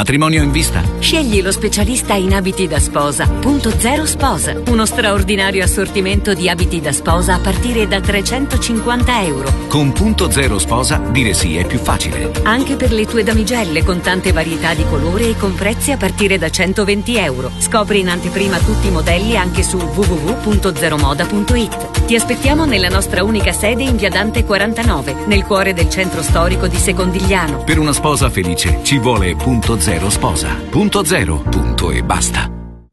Matrimonio in vista? Scegli lo specialista in abiti da sposa. Punto Zero Sposa. Uno straordinario assortimento di abiti da sposa a partire da €350. Con Punto Zero Sposa dire sì è più facile. Anche per le tue damigelle, con tante varietà di colore e con prezzi a partire da €120. Scopri in anteprima tutti i modelli anche su www.zeromoda.it. Ti aspettiamo nella nostra unica sede in via Dante 49, nel cuore del centro storico di Secondigliano. Per una sposa felice ci vuole Punto Zero Sposa. Punto zero, punto e basta.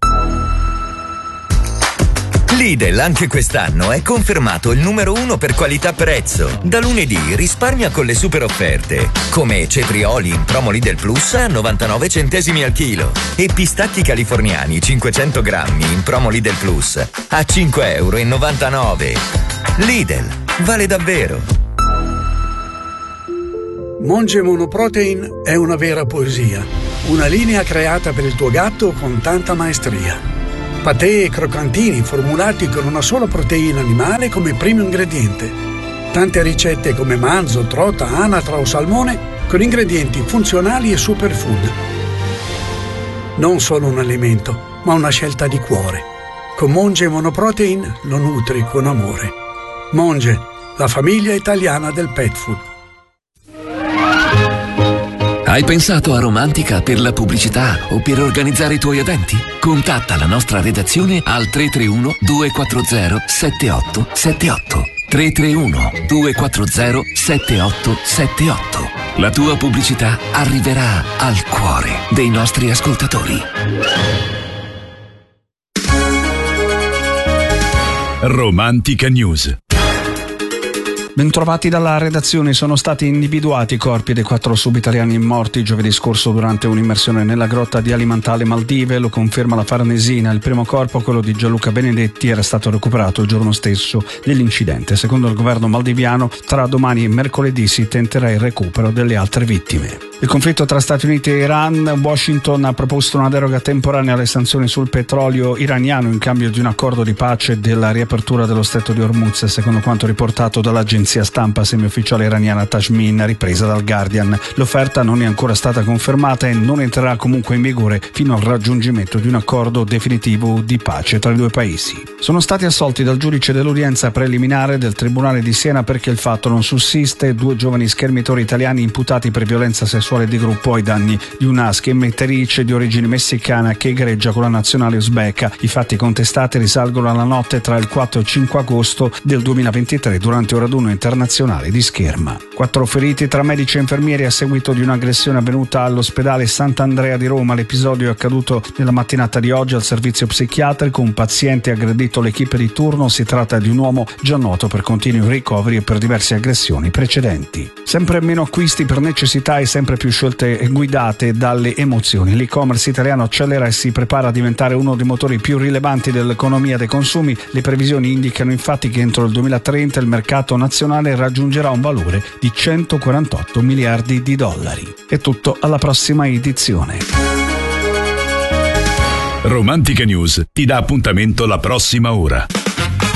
Lidl anche quest'anno è confermato il numero 1 per qualità-prezzo. Da lunedì risparmia con le super offerte, come cetrioli in promo Lidl Plus a 99 centesimi al chilo e pistacchi californiani 500 grammi in promo Lidl Plus a €5,99. Lidl, vale davvero. Monge Monoprotein è una vera poesia, una linea creata per il tuo gatto con tanta maestria. Patè e croccantini formulati con una sola proteina animale come primo ingrediente. Tante ricette come manzo, trota, anatra o salmone con ingredienti funzionali e superfood. Non solo un alimento, ma una scelta di cuore. Con Monge Monoprotein lo nutri con amore. Monge, la famiglia italiana del pet food. Hai pensato a Romantica per la pubblicità o per organizzare i tuoi eventi? Contatta la nostra redazione al 331 240 7878. 331 240 7878. La tua pubblicità arriverà al cuore dei nostri ascoltatori. Romantica News. Bentrovati dalla redazione. Sono stati individuati i corpi dei 4 subitaliani morti giovedì scorso durante un'immersione nella grotta di Alimantale, Maldive. Lo conferma la Farnesina. Il primo corpo, quello di Gianluca Benedetti, era stato recuperato il giorno stesso dell'incidente. Secondo il governo maldiviano, tra domani e mercoledì si tenterà il recupero delle altre vittime. Il conflitto tra Stati Uniti e Iran. Washington ha proposto una deroga temporanea alle sanzioni sul petrolio iraniano in cambio di un accordo di pace e della riapertura dello stretto di Hormuz, secondo quanto riportato dall'agenzia stampa semiufficiale iraniana Tajmin, ripresa dal Guardian. L'offerta non è ancora stata confermata e non entrerà comunque in vigore fino al raggiungimento di un accordo definitivo di pace tra i due paesi. Sono stati assolti dal giudice dell'udienza preliminare del Tribunale di Siena perché il fatto non sussiste. 2 giovani schermitori italiani imputati per violenza sessuale di gruppo ai danni di una schermitrice di origine messicana che gareggia con la nazionale uzbeka. I fatti contestati risalgono alla notte tra il 4 e il 5 agosto del 2023 durante un raduno internazionale di scherma. 4 feriti tra medici e infermieri a seguito di un'aggressione avvenuta all'ospedale Sant'Andrea di Roma. L'episodio è accaduto nella mattinata di oggi al servizio psichiatrico. Un paziente ha aggredito l'equipe di turno. Si tratta di un uomo già noto per continui ricoveri e per diverse aggressioni precedenti. Sempre meno acquisti per necessità e sempre più scelte guidate dalle emozioni. L'e-commerce italiano accelera e si prepara a diventare uno dei motori più rilevanti dell'economia dei consumi. Le previsioni indicano infatti che entro il 2030 il mercato nazionale raggiungerà un valore di $148 miliardi. È tutto, alla prossima edizione. Romantica News ti dà appuntamento la prossima ora.